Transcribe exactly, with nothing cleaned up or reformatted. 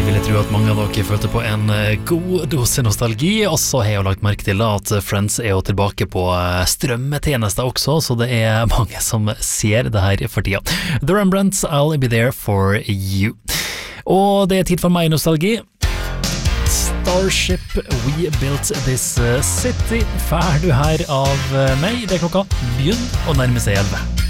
Jeg ville tro at mange av dere følte på en god dose nostalgi, og så har jeg jo lagt merke til da at Friends er jo tilbake på strømmetjenester også, så det er mange som ser det her for tida. The Rembrandts, I'll Be There For You. Og det er tid for meg nostalgi. Starship, We Built This City. Ferdig her av meg. Det er klokka begynner å nærme seg elleve.